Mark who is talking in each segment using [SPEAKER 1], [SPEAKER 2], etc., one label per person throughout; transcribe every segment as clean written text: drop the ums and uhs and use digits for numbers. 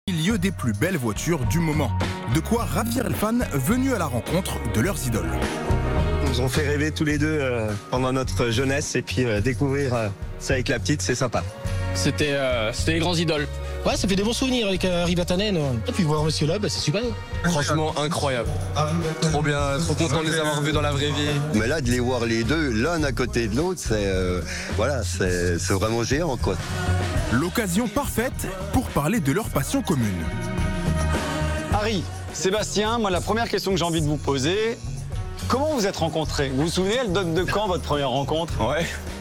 [SPEAKER 1] Milieu des plus belles voitures du moment. De quoi ravir les fans venus à la rencontre de leurs idoles.
[SPEAKER 2] Ils nous ont fait rêver tous les deux pendant notre jeunesse et puis découvrir ça avec la petite, c'est sympa.
[SPEAKER 3] C'était les grands idoles.
[SPEAKER 4] Ouais, ça fait des bons souvenirs avec Rivatanen. Et puis voir Monsieur là, c'est super.
[SPEAKER 3] Franchement incroyable. Trop bien, trop content de les avoir vus dans la vraie vie.
[SPEAKER 5] Mais là, de les voir les deux, l'un à côté de l'autre, c'est vraiment géant, quoi.
[SPEAKER 1] L'occasion parfaite pour parler de leur passion commune.
[SPEAKER 6] Harry, Sébastien, moi la première question que j'ai envie de vous poser, comment vous êtes rencontrés? Vous vous souvenez, elle date de quand votre première rencontre?
[SPEAKER 2] Ouais.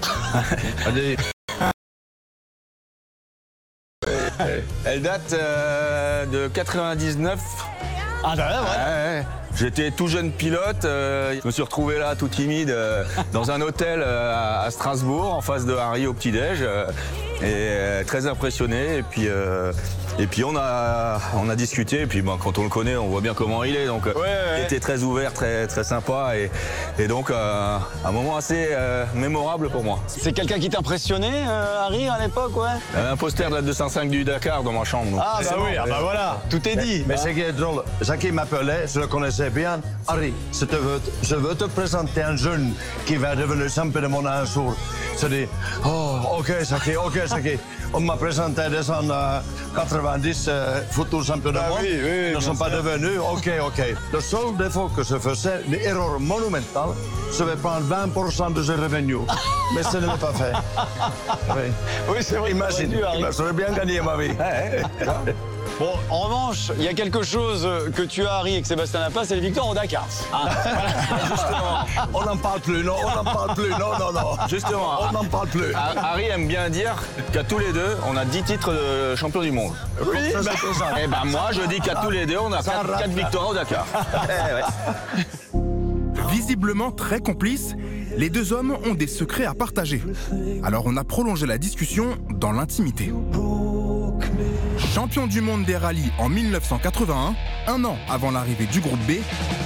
[SPEAKER 2] Elle date de 99.
[SPEAKER 6] Ah bah ouais.
[SPEAKER 2] Ouais. J'étais tout jeune pilote, je me suis retrouvé là tout timide dans un hôtel à Strasbourg en face de Harry au petit-déj et très impressionné et puis on a discuté et puis quand on le connaît on voit bien comment il est donc il était très ouvert, très sympa et donc un moment assez mémorable pour moi.
[SPEAKER 6] C'est quelqu'un qui t'impressionnait, Harry, à l'époque, ouais?
[SPEAKER 2] Un poster de la 205 du Dakar dans ma chambre. Donc.
[SPEAKER 6] Ah bah oui, ah bah voilà, tout est dit.
[SPEAKER 7] Mais ce qui est drôle, Jackie m'appelait, je le connaissais bien. Harry, je veux te présenter un jeune qui va devenir champion de monde un jour. Je dis, oh, ok, Jackie. On m'a présenté des années 90 futurs champions du monde. Ils ne sont pas devenus, ok. Le seul défaut que je faisais, une erreur monumentale, je vais prendre 20% de ses revenus. Mais ce n'est pas fait.
[SPEAKER 6] Oui, c'est vrai.
[SPEAKER 7] Imagine, j'aurais bien gagné ma vie.
[SPEAKER 6] Bon, en revanche, il y a quelque chose que tu as, Harry, et que Sébastien n'a pas, c'est les victoires au Dakar.
[SPEAKER 7] Justement, on n'en parle plus, non.
[SPEAKER 2] Justement,
[SPEAKER 7] on n'en parle plus.
[SPEAKER 2] Harry aime bien dire qu'à tous les deux, on a 10 titres de champion du monde.
[SPEAKER 7] Oui, ça.
[SPEAKER 2] Et ben moi, je dis qu'à tous les deux, on a 4 victoires au Dakar.
[SPEAKER 1] Visiblement très complices, les deux hommes ont des secrets à partager. Alors on a prolongé la discussion dans l'intimité. Champion du monde des rallyes en 1981, un an avant l'arrivée du groupe B,